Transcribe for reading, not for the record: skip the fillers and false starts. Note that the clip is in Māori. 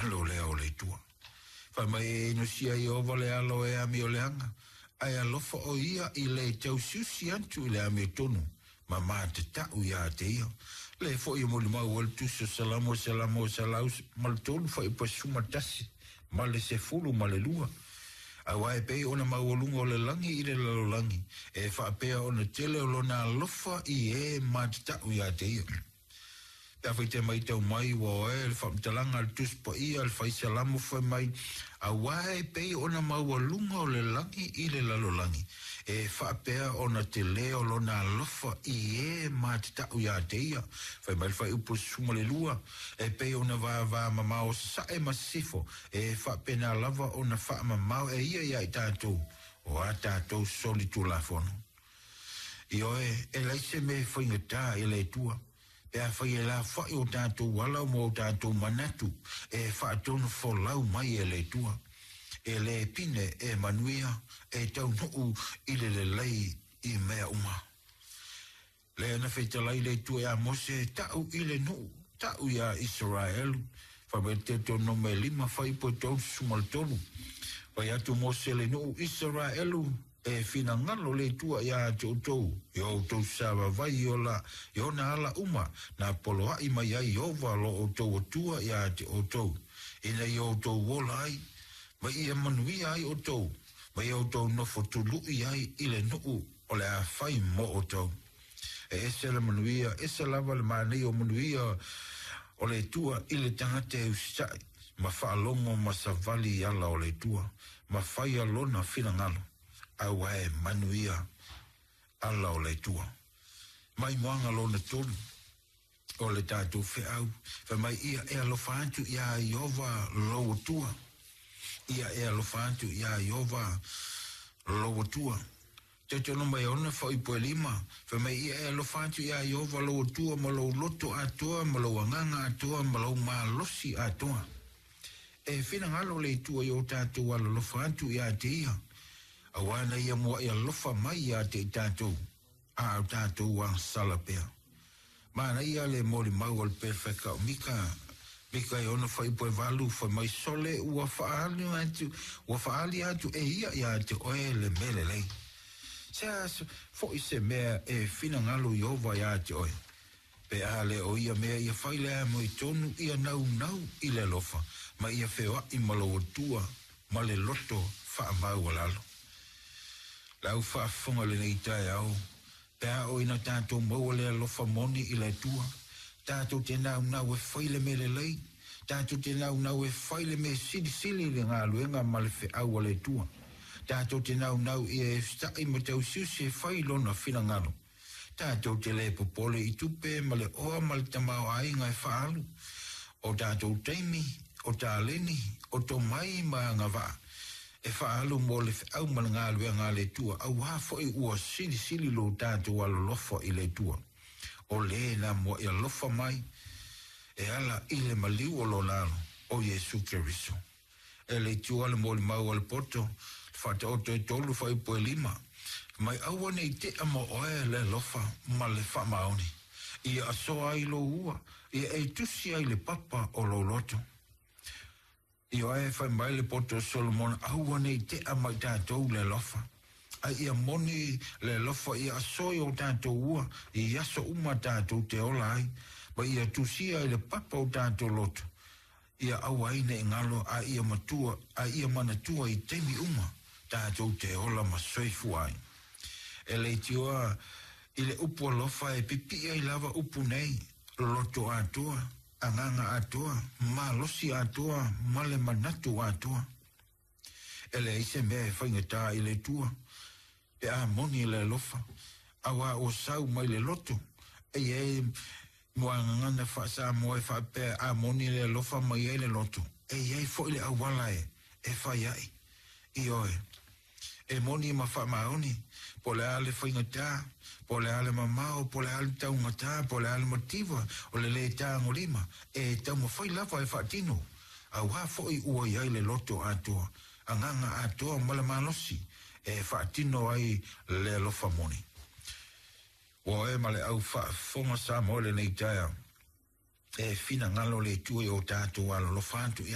lo leo le tua. Fa mai no sia I ova le alo e ami o leanga. Ai alofa o ia I le tau siusi antu I le ami o tonu. Ma maa te tau ia te ia. Le fo I moli mau wal tuso salamo salaus mal tonu fa I pasuma tasi. Ma le se fulu ma le lua. Awai pe ona mawolunga o le langi I le lalolangi. E fa pea ona tele o lona alofa I e maa te tau ia te ia. Pea fai te mai tau mai wa e le whamtalanga al tuspa ia al fai salamu fai mai a wae pei ona mawalunga o le langi I le lalolangi e whapea ona te leo lona alofa I e ma te tau ia te ia fai mai fai upo suma le lua e pei ona va mamao sa e masifo e whapena lava ona wha mamao e ia I tātou o a tātou soli tu la fono I oe e laise me whaingatā I le tua Pea whai e la whai o tātou wala mo tātou manatu e whaatonu wholau mai e le tua. E le pine e manuia e tau nuu I le lei I mea uma. Le ana whetalai le tua e a Mose tau I le nuu, tau ia Israelu. Whawe te tono me lima whai po tau sumaltonu. Wai atu Mose le nuu Israelu. E fina ngalo le tua ia tautou yo tau sawa vai ola yo na ala uma na poloa I mai ai ova lo o tau tua ia tautou ina yo tau wola ai mai ia manui ai o tau mai o tau nofo tulu ai ile nuu o le a fai mo o tau e ese la manuia ese lava le manei o manuia o le tua ile tangate usai ma whaalongo ma savali ala o le tua ma whai alona fina ngalo Awae manuia ala o le tua. Mai moanga lona tolu. O le tātou whiau. Fa mai ia e alofantu ia Iova loa tua. Ia e alofantu ia Iova loa tua. Te tono mai ona fa I poe lima. Fa mai ia e alofantu ia Iova loa tua. Ma lo loto atoa. Ma lo anganga atoa. Ma lo malosi atoa. E whina ngalo le tua I o tātou alofantu ia te ia. Awana ia mua ia lofa mai ia te tātou. A tātou wang salapea. Mana ia le mori mau al perfeka o mika. Mika I ona whai poe walu whai mai sole ua whaali atu. Ua whaali atu e ia te oe le mele lei. Sea fo I se mea e whina ngalu Iova ia te oe. Pe a le o ia mea ia whaile a mo I tonu ia nau I le lofa. Ma ia whewa I malo o tua. Ma le loto wha mau alalo. Lau whaafonga le nei tae au. Pea o ina tātou maua le alofa moni I le tua. Tātou te nau nau e whaile me le lei. Tātou te nau nau e whaile me sili le ngā luenga ma le wheau le tua. Tātou te nau nau I e stai ma tau siusi e whailona whina ngalo. Tātou te le popole I tupe ma le oa ma le tamau ainga e whaalu. O tātou teimi, o tā leni, o tō mai ma ngā waa. E whaalu mo le au mana ngā lua ngā le tua, au hafo I ua sili lo tātou alo lofa I le tua. O le na mo I lofa mai, e ala I le maliu o lo nalo, o Jesu Keriso. E le tua le mo le mau al poto, whata o te tolu whai poe lima, mai awane I te amo oe le lofa, ma le whamaoni. Ia asoa I lo ua, ia e tusi ai le papa o lo loto. I oe whai mai le poto Solomon awane I te amai tātou le lofa. A ia moni le lofa ia asoi o tātou ua, I aso uma tātou te ola ai, ba ia tusia I le papa o tātou loto. Ia awaine ngalo a ia matua, a ia manatua I temi uma, tātou te ola masoifu ai. E le tioa, I le upu lofa e pipi ai lava upu nei, loto atua. Anganga atoa, ma losi atoa, ma le manatu atoa. Ele ise mea e whaingatā I le tua. Pe a moni le lofa. Awa o sau mai le loto. E mua ngana whaasa moe whape a moni le lofa mai e le loto. E fo le awala e whai ai. I oe. E moni ma wha maoni. Po le ale whaingatā. Po le ale mamao, po le ale taungata, po le ale motiva, o le tāngo lima, e tau mawhai lava e whaatino. Au hafo I ua iai le loto atoa, anganga atoa mala malosi, e whaatino ai le lofa moni. Wa e male au whaafonga sa mo le nei taia, e fina ngalo le tue o tātua lo lofantu